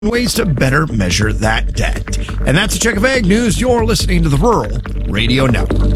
ways to better measure that debt. And that's a check of Ag News. You're listening to the Rural Radio Network.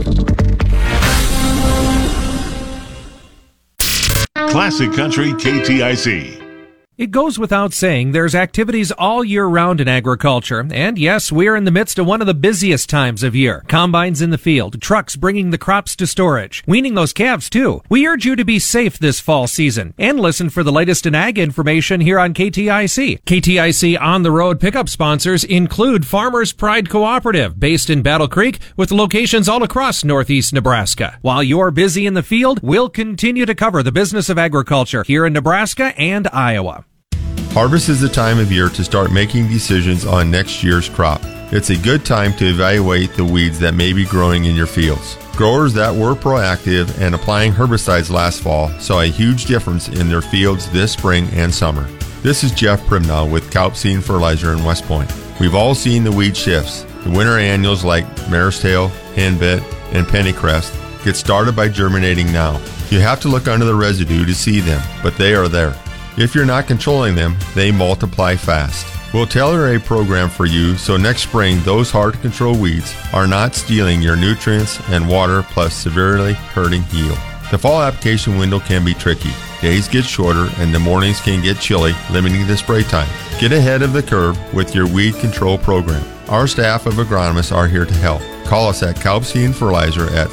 Classic Country KTIC. It goes without saying there's activities all year round in agriculture. And yes, we're in the midst of one of the busiest times of year. Combines in the field, trucks bringing the crops to storage, weaning those calves too. We urge you to be safe this fall season and listen for the latest in ag information here on KTIC. KTIC On the Road pickup sponsors include Farmers Pride Cooperative, based in Battle Creek, with locations all across northeast Nebraska. While you're busy in the field, we'll continue to cover the business of agriculture here in Nebraska and Iowa. Harvest is the time of year to start making decisions on next year's crop. It's a good time to evaluate the weeds that may be growing in your fields. Growers that were proactive and applying herbicides last fall saw a huge difference in their fields this spring and summer. This is Jeff Primnow with Kalp Seed Fertilizer in West Point. We've all seen the weed shifts. The winter annuals like mare's tail, henbit, and pennycrest get started by germinating now. You have to look under the residue to see them, but they are there. If you're not controlling them, they multiply fast. We'll tailor a program for you so next spring those hard-to-control weeds are not stealing your nutrients and water, plus severely hurting yield. The fall application window can be tricky. Days get shorter and the mornings can get chilly, limiting the spray time. Get ahead of the curve with your weed control program. Our staff of agronomists are here to help. Call us at Kalp Seed Fertilizer at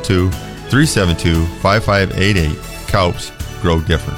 402-372-5588. Kalps, grow different.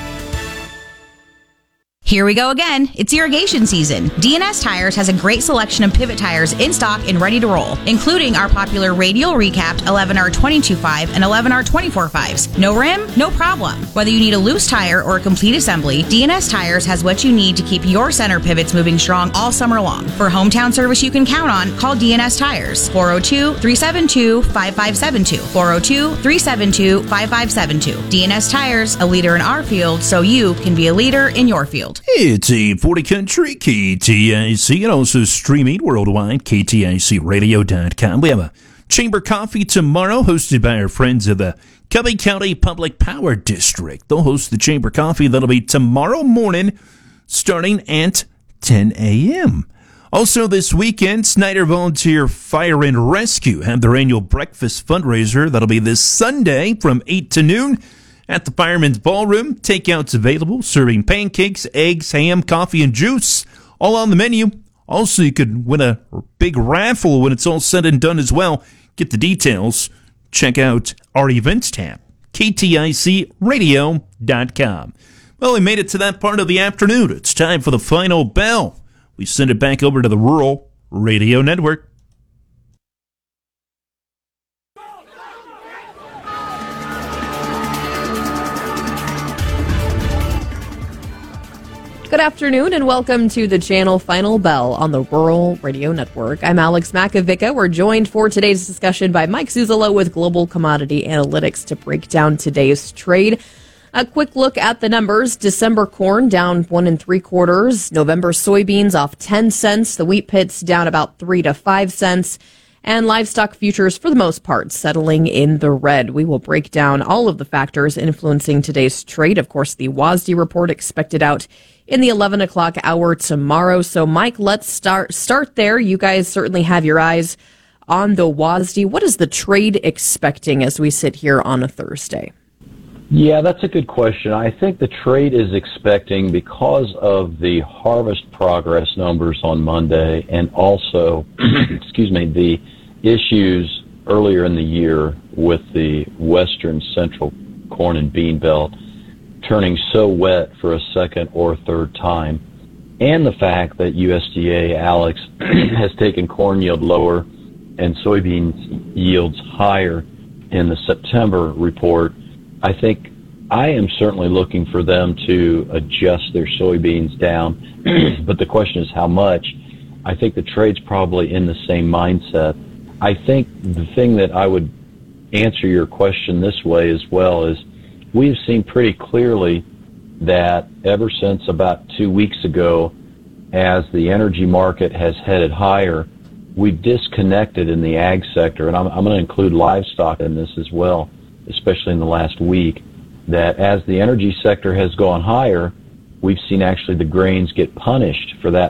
Here we go again. It's irrigation season. D&S Tires has a great selection of pivot tires in stock and ready to roll, including our popular radial recapped 11R22.5 and 11R24.5s. No rim? No problem. Whether you need a loose tire or a complete assembly, D&S Tires has what you need to keep your center pivots moving strong all summer long. For hometown service you can count on, call D&S Tires. 402-372-5572. 402-372-5572. D&S Tires, a leader in our field, so you can be a leader in your field. It's 840 Country, KTIC, and also streaming worldwide, KTICradio.com. We have a Chamber Coffee tomorrow, hosted by our friends of the Covey County Public Power District. They'll host the Chamber Coffee. That'll be tomorrow morning, starting at 10 a.m. Also this weekend, Snyder Volunteer Fire and Rescue have their annual breakfast fundraiser. That'll be this Sunday from 8 to noon. At the Fireman's Ballroom, takeouts available, serving pancakes, eggs, ham, coffee, and juice, all on the menu. Also, you could win a big raffle when it's all said and done as well. Get the details. Check out our events tab, KTICradio.com. Well, we made it to that part of the afternoon. It's time for the final bell. We send it back over to the Rural Radio Network. Good afternoon and welcome to the channel Final Bell on the Rural Radio Network. I'm Alex Makovica. We're joined for today's discussion by Mike Zuzolo with Global Commodity Analytics to break down today's trade. A quick look at the numbers. December corn down 1 3/4. November soybeans off 10 cents. The wheat pits down about 3 to 5 cents. And livestock futures, for the most part, settling in the red. We will break down all of the factors influencing today's trade. Of course, the WASDE report expected out in the 11 o'clock hour tomorrow. So, Mike, let's start there. You guys certainly have your eyes on the WASDE. What is the trade expecting as we sit here on a Thursday? Yeah, that's a good question. I think the trade is expecting, because of the harvest progress numbers on Monday and also, the issues earlier in the year with the western central corn and bean belt turning so wet for a second or third time, and the fact that USDA, Alex, has taken corn yield lower and soybean yields higher in the September report, I think I am certainly looking for them to adjust their soybeans down, but the question is how much. I think the trade's probably in the same mindset. I think the thing that I would answer your question this way as well is we've seen pretty clearly that ever since about 2 weeks ago, as the energy market has headed higher, we've disconnected in the ag sector, and I'm going to include livestock in this as well, especially in the last week, that as the energy sector has gone higher, we've seen actually the grains get punished for that